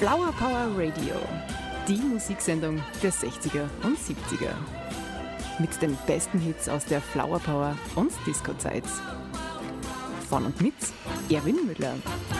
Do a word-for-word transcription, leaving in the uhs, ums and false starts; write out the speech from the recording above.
Flower Power Radio, die Musiksendung der sechziger und siebziger. Mit den besten Hits aus der Flower Power und Disco-Zeit. Von und mit Erwin Müller.